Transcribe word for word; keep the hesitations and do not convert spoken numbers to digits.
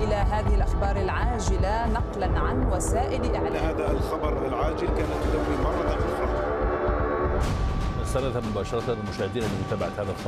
إلى هذه الأخبار العاجلة نقلا عن وسائل إعلام. هذا الخبر العاجل كانت تدوي مرة أخرى. نستند مباشرة المشاهدين لمتابعة هذا الخبر.